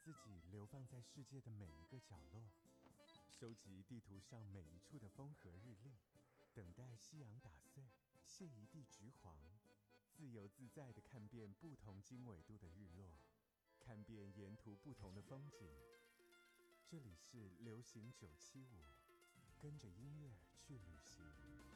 自己流放在世界的每一个角落，收集地图上每一处的风和日丽，等待夕阳打碎，谢一地橘黄，自由自在地看遍不同经纬度的日落，看遍沿途不同的风景。这里是流行975，跟着音乐去旅行。